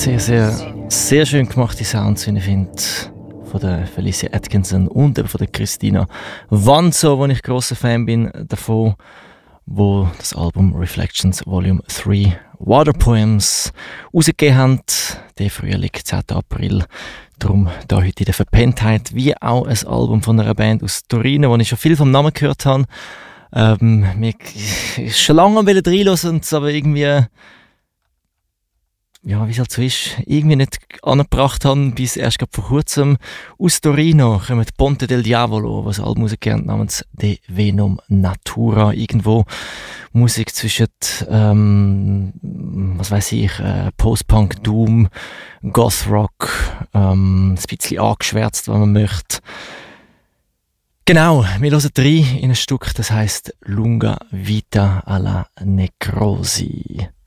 Sehr, sehr, sehr schön gemachte Sounds, wie ich finde, von der Felicia Atkinson und eben von der Christina Vanzo, wo ich grosser Fan bin davon, wo das Album Reflections Volume 3 Water Poems rausgegeben haben. Der Frühling, 10. April. Darum da heute in der Verpenntheit, wie auch ein Album von einer Band aus Torino, wo ich schon viel vom Namen gehört habe. Ich schon lange reinhören, aber irgendwie, ja, wie es halt so ist, irgendwie nicht angebracht haben, bis erst vor kurzem. Aus Torino kommen Ponte del Diavolo, was Album rausgegeben namens De Venum Natura. Irgendwo Musik zwischen, was weiß ich, Post-Punk, Doom, Goth-Rock, ein bisschen angeschwärzt, wenn man möchte. Genau, wir hören rein in ein Stück, das heisst Lunga Vita alla Necrosi.